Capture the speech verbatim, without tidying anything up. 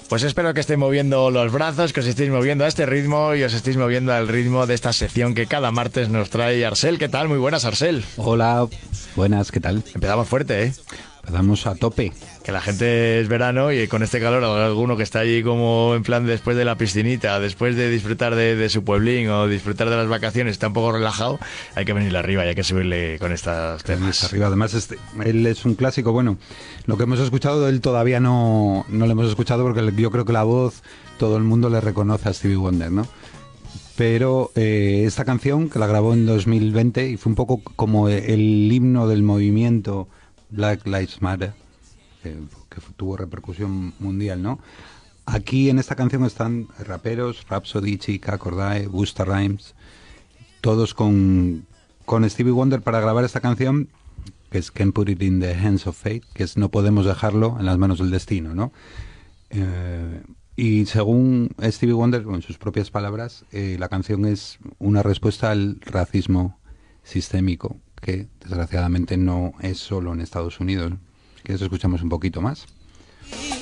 Pues espero que estéis moviendo los brazos, que os estéis moviendo a este ritmo y os estéis moviendo al ritmo de esta sección que cada martes nos trae Arcel. ¿Qué tal? Muy buenas, Arcel. Hola, buenas, ¿qué tal? Empezamos fuerte, ¿eh? Empezamos a tope. Que la gente es verano y con este calor alguno que está allí como en plan después de la piscinita, después de disfrutar de, de su pueblín o disfrutar de las vacaciones, está un poco relajado, hay que venirle arriba y hay que subirle con estas temas. Arriba. Además, este, él es un clásico. Bueno, lo que hemos escuchado de él todavía no, no lo hemos escuchado porque yo creo que la voz todo el mundo le reconoce a Stevie Wonder, ¿no? Pero eh, esta canción, que la grabó en dos mil veinte y fue un poco como el himno del movimiento Black Lives Matter, que, que tuvo repercusión mundial, ¿no? Aquí en esta canción están raperos, Rhapsody, Chica, Cordae, Busta Rhymes, todos con, con Stevie Wonder para grabar esta canción, que es Can't Put It in the Hands of Fate, que es No podemos dejarlo en las manos del destino, ¿no? Eh, y según Stevie Wonder, con sus propias palabras, eh, la canción es una respuesta al racismo sistémico, que desgraciadamente no es solo en Estados Unidos. ¿Quieres escuchamos un poquito más?